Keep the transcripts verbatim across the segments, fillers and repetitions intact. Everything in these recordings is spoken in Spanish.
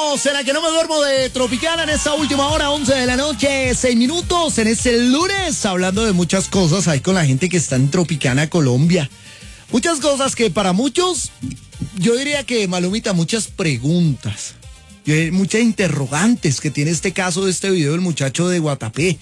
Seguimos en la que no me duermo de Tropicana en esta última hora, once de la noche, seis minutos, en este lunes, hablando de muchas cosas ahí con la gente que está en Tropicana, Colombia. Muchas cosas que para muchos, yo diría que, Malumita, muchas preguntas, muchas interrogantes que tiene este caso de este video del muchacho de Guatapé.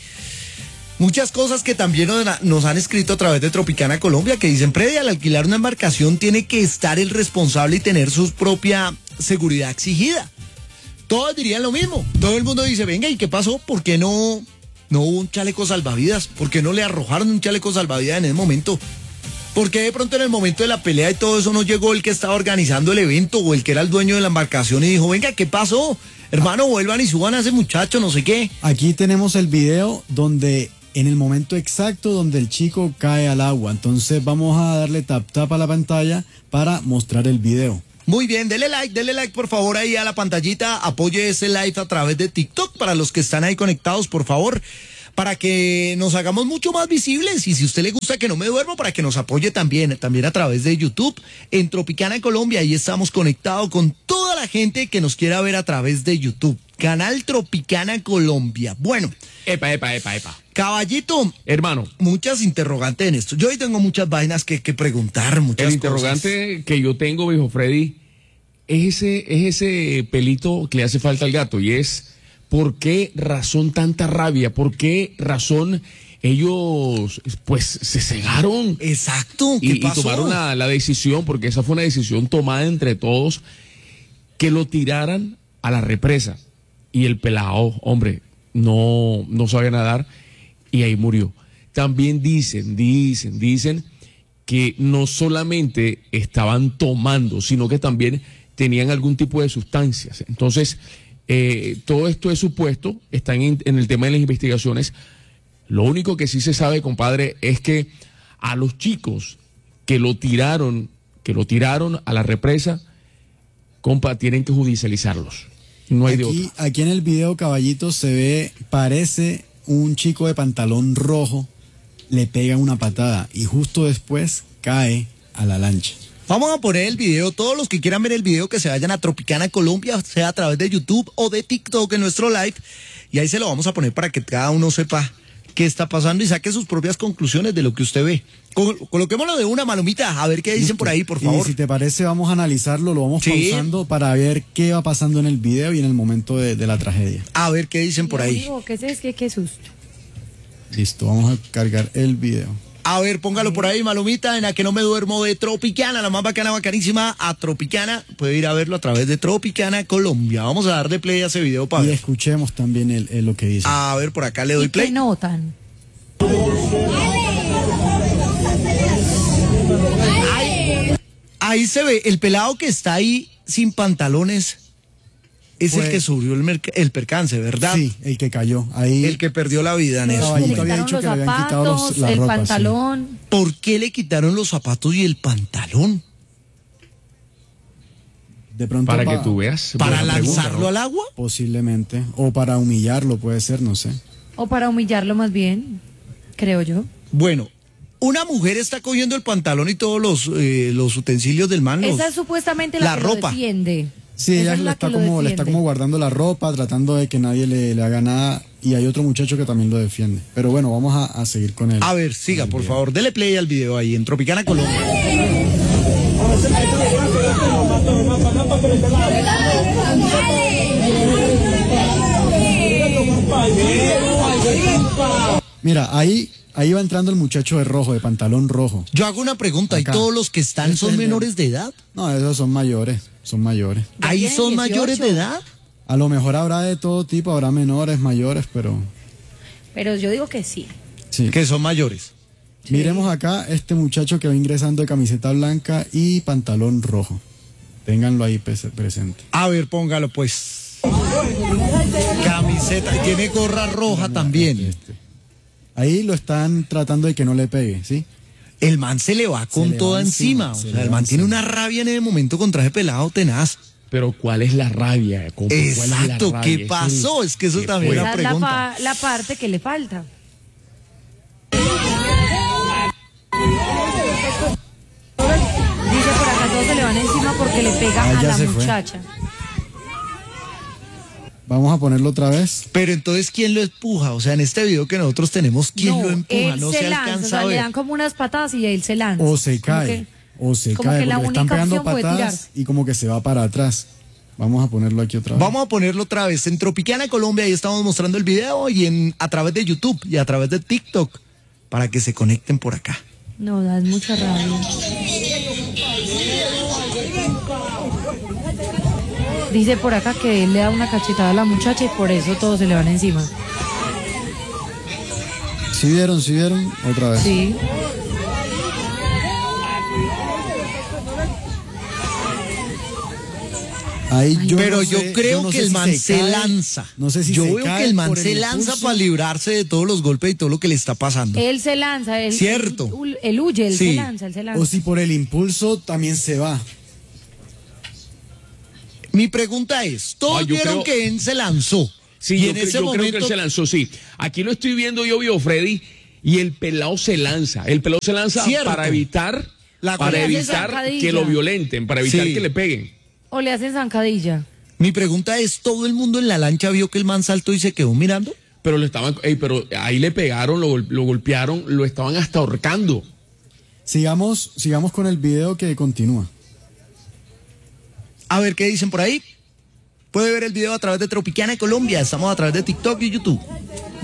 Muchas cosas que también nos han escrito a través de Tropicana Colombia, que dicen, previa al alquilar una embarcación tiene que estar el responsable y tener su propia seguridad exigida. Todos dirían lo mismo. Todo el mundo dice, venga, ¿y qué pasó? ¿Por qué no, no hubo un chaleco salvavidas? ¿Por qué no le arrojaron un chaleco salvavidas en ese momento? ¿Por qué de pronto en el momento de la pelea y todo eso no llegó el que estaba organizando el evento o el que era el dueño de la embarcación y dijo, venga, ¿qué pasó? Hermano, vuelvan y suban a ese muchacho, no sé qué. Aquí tenemos el video donde... en el momento exacto donde el chico cae al agua. Entonces vamos a darle tap tap a la pantalla para mostrar el video. Muy bien, dele like, dele like por favor ahí a la pantallita, apoye ese live a través de TikTok para los que están ahí conectados, por favor, para que nos hagamos mucho más visibles, y si a usted le gusta que no me duermo, para que nos apoye también, también a través de YouTube, en Tropicana Colombia, ahí estamos conectados con toda la gente que nos quiera ver a través de YouTube, canal Tropicana Colombia. Bueno. Epa, epa, epa, epa. Caballito. Hermano. Muchas interrogantes en esto. Yo hoy tengo muchas vainas que, que preguntar, muchas El interrogante cosas. que yo tengo, viejo Freddy, es ese, es ese pelito que le hace falta al gato, y es ¿por qué razón tanta rabia? ¿Por qué razón ellos pues se cegaron? Exacto. ¿Qué y, pasó? y tomaron la, la decisión, porque esa fue una decisión tomada entre todos, que lo tiraran a la represa. Y el pelado, hombre, no, no sabía nadar y ahí murió. También dicen, dicen, dicen que no solamente estaban tomando, sino que también tenían algún tipo de sustancias. Entonces, eh, todo esto es supuesto, están en, en el tema de las investigaciones. Lo único que sí se sabe, compadre, es que a los chicos que lo tiraron, que lo tiraron a la represa, compa, tienen que judicializarlos. No hay aquí, de otra. Aquí en el video, caballito, se ve, parece un chico de pantalón rojo, le pega una patada y justo después cae a la lancha. Vamos a poner el video, todos los que quieran ver el video que se vayan a Tropicana Colombia, sea a través de YouTube o de TikTok en nuestro live, y ahí se lo vamos a poner para que cada uno sepa qué está pasando y saque sus propias conclusiones de lo que usted ve. Coloquémoslo de una, Malumita, a ver qué dicen Listo. por ahí, por favor. Y si te parece, vamos a analizarlo, lo vamos sí. pausando para ver qué va pasando en el video y en el momento de, de la tragedia. A ver qué dicen por ahí. Digo, ¿qué es que qué susto? Listo, vamos a cargar el video. A ver, póngalo por ahí, Malumita, en la que no me duermo de Tropicana, la más bacana, bacanísima, a Tropicana. Puede ir a verlo a través de Tropicana Colombia. Vamos a darle play a ese video para Y ver. escuchemos también el, el, lo que dice. A ver, por acá le doy play. ¿Qué notan? Ahí, ahí se ve, el pelado que está ahí sin pantalones es Pues, el que sufrió el, el percance, ¿verdad? Sí, el que cayó. Ahí El que perdió la vida en Le eso. Caballito había quitaron dicho los que le habían quitado los- zapatos, la el ropa, sí. pantalón. ¿Por qué le quitaron los zapatos y el pantalón? de pronto Para pa- que tú veas. ¿Para buena pregunta, lanzarlo ¿no? al agua? Posiblemente. O para humillarlo, puede ser, no sé. O para humillarlo más bien, creo yo. Bueno, una mujer está cogiendo el pantalón y todos los, eh, los utensilios del man. los- Esa es supuestamente la, la que ropa. lo defiende. Sí, Esa ella es le la está, que lo como, le está defiende. como guardando la ropa, tratando de que nadie le, le haga nada. Y hay otro muchacho que también lo defiende. Pero bueno, vamos a, a seguir con él. A ver, siga, por favor, dele play al video ahí en Tropicana Colombia. Mira, ahí, ahí va entrando el muchacho de rojo, de pantalón rojo. Yo hago una pregunta, ¿y Acá. todos los que están Este son es el de- menores de edad? No, esos son mayores, son mayores. Ya ¿Ahí tienen son dieciocho. mayores de edad? A lo mejor habrá de todo tipo, habrá menores, mayores, pero Pero yo digo que sí. sí. Que son mayores. Miremos acá este muchacho que va ingresando de camiseta blanca y pantalón rojo. Ténganlo ahí pres- presente. A ver, póngalo pues. Camiseta, y tiene gorra roja también. Este. Ahí lo están tratando de que no le pegue, ¿sí? El man se le va con le va toda encima, encima. se O le sea, el va man tiene encima. una rabia en ese momento contra ese pelado tenaz. Pero ¿cuál es la rabia, compa? ¿Cuál es la Exacto, rabia? ¿qué Es pasó? el- Es que eso ¿qué también fue? era- Esa es la, pregunta. pa- la parte que le falta. Dice por acá, todos se le van encima porque le pega Ah, a ya la se fue. muchacha. Vamos a ponerlo otra vez. Pero entonces, ¿quién lo empuja? O sea, en este video que nosotros tenemos, ¿quién no, lo empuja? él No se, se, lanza, o alcanza sea, a le ver. dan como unas patadas y él se lanza. O se Como cae. que- o se como cae. que la Porque le están única pegando opción fue patadas tirar. y como que se va para atrás. Vamos a ponerlo aquí otra vez. Vamos a ponerlo otra vez en Tropicana Colombia, ahí estamos mostrando el video y en a través de YouTube y a través de TikTok para que se conecten por acá. No, das mucha rabia. Dice por acá que él le da una cachetada a la muchacha y por eso todos se le van encima. ¿Sí vieron? ¿Sí vieron? Otra vez. Sí. Ahí yo Pero no yo sé- creo no que sé el si man se, cae, lanza. No sé si yo se veo cae que el man por se el lanza impulso. para librarse de todos los golpes y todo lo que le está pasando. Él se lanza, él, Cierto. Él, él huye, él Sí. se lanza, él se lanza. O si por el impulso también se va. Mi pregunta es, todos Ah, yo vieron creo- que él se lanzó. Sí, y yo, en cre- ese yo creo que momento él se lanzó, sí. Aquí lo estoy viendo yo, vio Freddy, y el pelado se lanza. El pelado se lanza Cierto. para evitar, La para Le hace evitar zancadilla. que lo violenten, para evitar Sí. que le peguen. O le hacen zancadilla. Mi pregunta es, ¿todo el mundo en la lancha vio que el man saltó y se quedó mirando? Pero lo estaban, ey, pero ahí le pegaron, lo, gol- lo golpearon, lo estaban hasta ahorcando. Sigamos, sigamos con el video que continúa. A ver qué dicen por ahí. Puede ver el video a través de Tropicana Colombia. Estamos a través de TikTok y YouTube.